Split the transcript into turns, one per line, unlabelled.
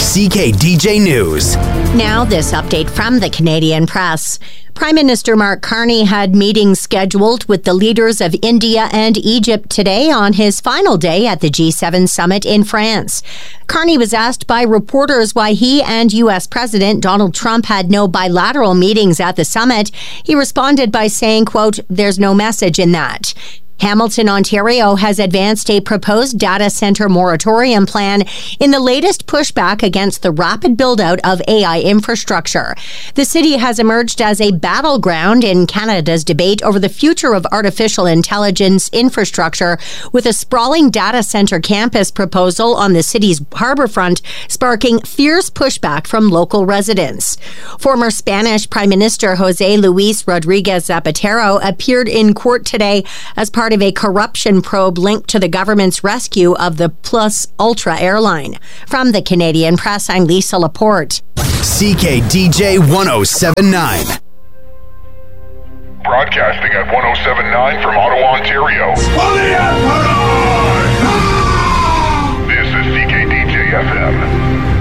CKDJ News.
Now, this update from the Canadian Press. Prime Minister Mark Carney had meetings scheduled with the leaders of India and Egypt today on his final day at the G7 summit in France. Carney was asked by reporters why he and U.S. President Donald Trump had no bilateral meetings at the summit. He responded by saying, quote, "There's no message in that." Hamilton, Ontario has advanced a proposed data center moratorium plan in the latest pushback against the rapid build-out of AI infrastructure. The city has emerged as a battleground in Canada's debate over the future of artificial intelligence infrastructure, with a sprawling data center campus proposal on the city's harborfront sparking fierce pushback from local residents. Former Spanish Prime Minister José Luis Rodríguez Zapatero appeared in court today as part of a corruption probe linked to the government's rescue of the Plus Ultra airline. From the Canadian Press, I'm Lisa Laporte.
CKDJ 1079.
Broadcasting at 1079 from Ottawa, Ontario.